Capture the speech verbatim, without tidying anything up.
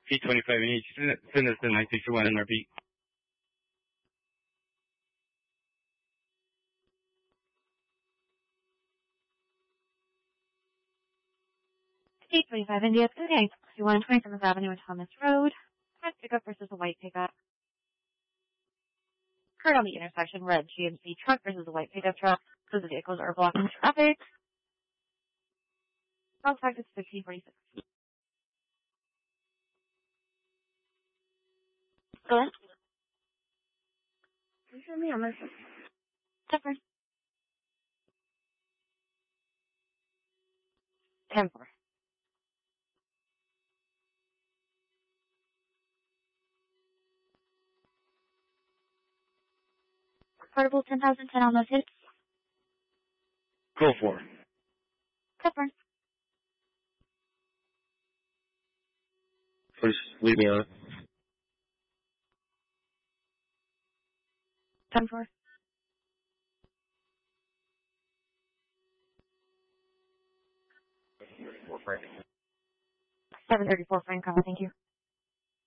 P twenty-five in each. Send us to nine six one and repeat. eight twenty-five India, thirty-nine sixty-one, twenty-seventh Avenue and Thomas Road. Red pickup versus a white pickup. Current on the intersection, red G M C truck versus a white pickup truck. So the vehicles are blocking traffic. Wrong fact is fifteen forty-six. Go ahead. Can you show me on this? Different. ten four. Portable ten thousand ten on those hits. Go for it. Different. Please leave me on it. ten four. seven thirty-four Frank, thank you.